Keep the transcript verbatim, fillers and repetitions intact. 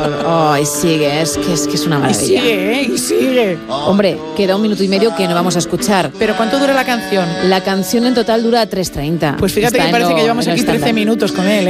favor. Oh, y sigue, es que es, que es una Y maravilla. sigue, ¿eh? Y sigue. Hombre, queda un minuto y medio que no vamos a escuchar. ¿Pero cuánto dura la canción? La canción en total dura tres treinta. Pues fíjate Está que en parece lo- que llevamos en lo aquí trece estándar. minutos con él, ¿eh?